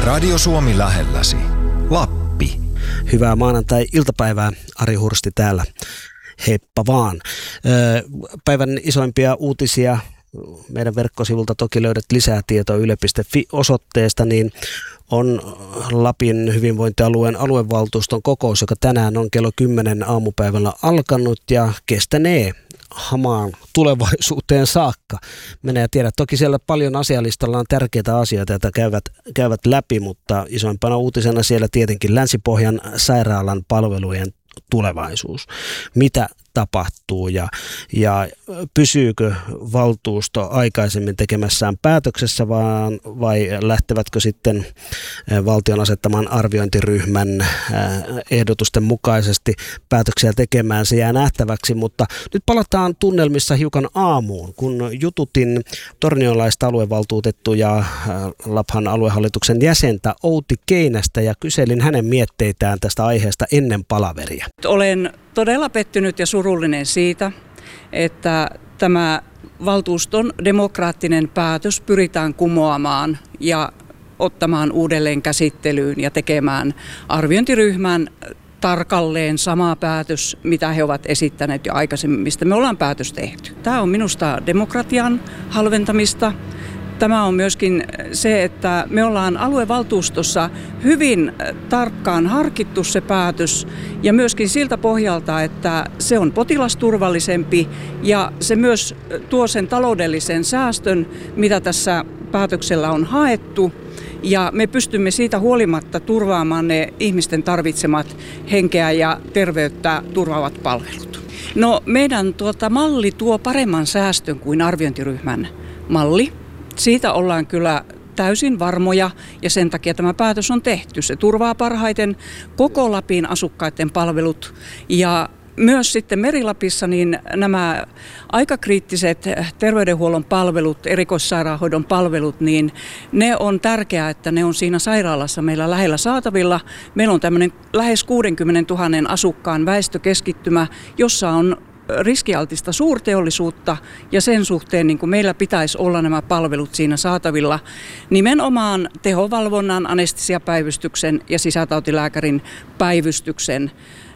Radio Suomi lähelläsi. Lappi. Hyvää maanantai-iltapäivää, Ari Hursti täällä. Heippa vaan. Päivän isoimpia uutisia meidän verkkosivulta toki löydät lisää tietoa yle.fi-osoitteesta, niin on Lapin hyvinvointialueen aluevaltuuston kokous, joka tänään on kello 10 aamupäivällä alkanut ja kestänee hamaan tulevaisuuteen saakka. Mene ja tiedä. Toki siellä paljon asialistalla on tärkeitä asioita, joita käyvät läpi, mutta isoimpana uutisena siellä tietenkin Länsi-Pohjan sairaalan palvelujen tulevaisuus. Mitä tapahtuu ja pysyykö valtuusto aikaisemmin tekemässään päätöksessä vai lähtevätkö sitten valtion asettaman arviointiryhmän ehdotusten mukaisesti päätöksiä tekemään, se jää nähtäväksi, mutta nyt palataan tunnelmissa hiukan aamuun, kun jututin torniolaista aluevaltuutettu ja Laphan aluehallituksen jäsentä Outi Keinästä ja kyselin hänen mietteitään tästä aiheesta ennen palaveria. Olen todella pettynyt ja surullinen siitä, että tämä valtuuston demokraattinen päätös pyritään kumoamaan ja ottamaan uudelleen käsittelyyn ja tekemään arviointiryhmän tarkalleen sama päätös, mitä he ovat esittäneet jo aikaisemmin, mistä me ollaan päätös tehty. Tämä on minusta demokratian halventamista. Tämä on myöskin se, että me ollaan aluevaltuustossa hyvin tarkkaan harkittu se päätös ja myöskin siltä pohjalta, että se on potilasturvallisempi ja se myös tuo sen taloudellisen säästön, mitä tässä päätöksellä on haettu. Ja me pystymme siitä huolimatta turvaamaan ne ihmisten tarvitsemat henkeä ja terveyttä turvaavat palvelut. No meidän malli tuo paremman säästön kuin arviointiryhmän malli. Siitä ollaan kyllä täysin varmoja ja sen takia tämä päätös on tehty. Se turvaa parhaiten koko Lapin asukkaiden palvelut ja myös sitten Meri-Lapissa niin nämä aikakriittiset terveydenhuollon palvelut, erikoissairaanhoidon palvelut, niin ne on tärkeää, että ne on siinä sairaalassa meillä lähellä saatavilla. Meillä on tämmöinen lähes 60 000 asukkaan väestökeskittymä, jossa on riskialtista suurteollisuutta ja sen suhteen niin kuin meillä pitäisi olla nämä palvelut siinä saatavilla. Nimenomaan tehovalvonnan, anestesiapäivystyksen ja sisätautilääkärin päivystyksen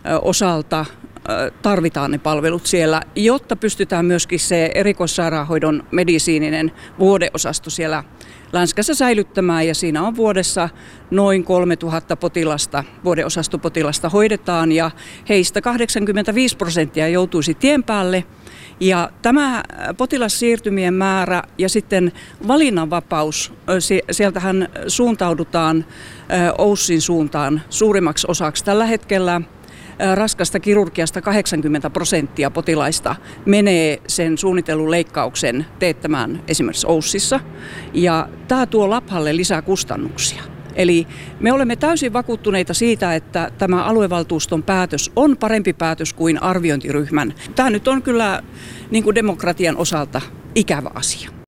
osalta tarvitaan ne palvelut siellä, jotta pystytään myöskin se erikoissairaanhoidon medisiininen vuodeosasto siellä Länskässä säilyttämään ja siinä on vuodessa noin 3000 potilasta, vuodeosastopotilasta hoidetaan ja heistä 85% joutuisi tien päälle. Ja tämä potilassiirtymien määrä ja sitten valinnanvapaus, sieltähän suuntaudutaan OYSin suuntaan suurimmaksi osaksi tällä hetkellä. Raskasta kirurgiasta 80% potilaista menee sen suunnitellun leikkauksen teettämään esimerkiksi OYSissa. Ja tämä tuo Laphalle lisää kustannuksia. Eli me olemme täysin vakuuttuneita siitä, että tämä aluevaltuuston päätös on parempi päätös kuin arviointiryhmän. Tämä nyt on kyllä niin kuin demokratian osalta ikävä asia.